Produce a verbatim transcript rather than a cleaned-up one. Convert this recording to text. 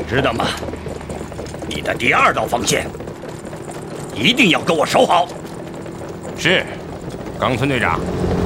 知道吗？你的第二道防线一定要给我守好。 是，冈村队长。